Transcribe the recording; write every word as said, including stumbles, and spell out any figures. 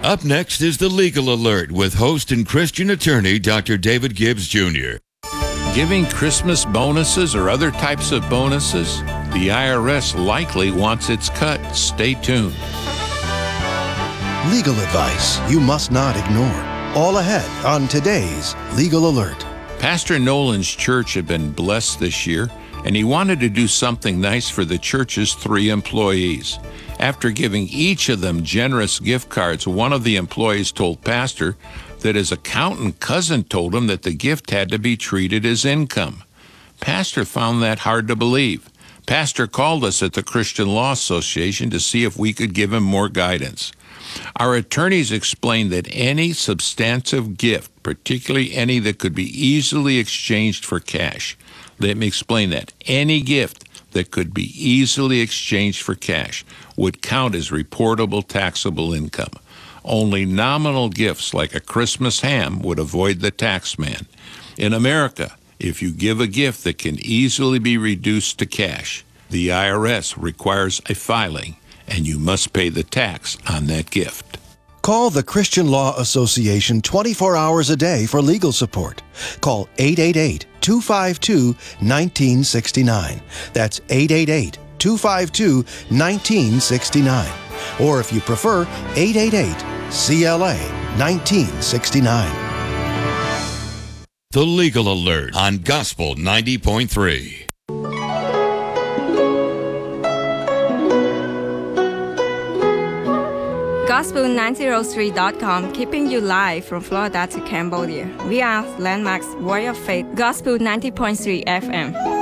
Up next is the Legal Alert with host and Christian attorney Doctor David Gibbs Junior Giving Christmas bonuses or other types of bonuses? The I R S likely wants its cut. Stay tuned. Legal advice you must not ignore. All ahead on today's Legal Alert. Pastor Nolan's church had been blessed this year, and he wanted to do something nice for the church's three employees. After giving each of them generous gift cards, one of the employees told Pastor that his accountant cousin told him that the gift had to be treated as income. Pastor found that hard to believe. Pastor called us at the Christian Law Association to see if we could give him more guidance. Our attorneys explained that any substantive gift, particularly any that could be easily exchanged for cash, let me explain that, any gift that could be easily exchanged for cash would count as reportable taxable income. Only nominal gifts like a Christmas ham would avoid the tax man. In America, if you give a gift that can easily be reduced to cash, the I R S requires a filing, and you must pay the tax on that gift. Call the Christian Law Association twenty-four hours a day for legal support. Call eight eight eight, two five two, one nine six nine. That's eight eight eight, two five two, one nine six nine. Or if you prefer, eight eight eight, C L A, one nine six nine. The Legal Alert on Gospel ninety point three. Gospel nine oh three dot com, keeping you live from Florida to Cambodia. We are Landmark's Voice of Faith, Gospel ninety point three F M.